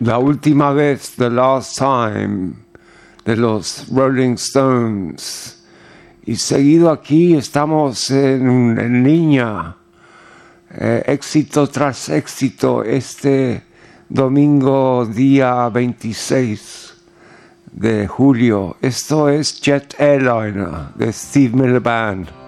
La última vez, The Last Time, de los Rolling Stones. Y seguido aquí estamos en línea, éxito tras éxito, este domingo día 26 de julio. Esto es Jet Airliner de Steve Miller Band.